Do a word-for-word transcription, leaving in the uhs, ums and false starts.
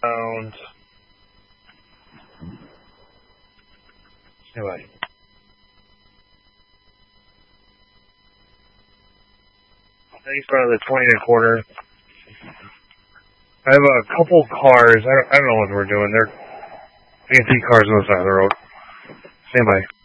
Found. Anyway. Thanks for the twenty and a quarter. I have a couple cars. I don't, I don't know what we're doing. They're antique cars on the side of the road. Stand by.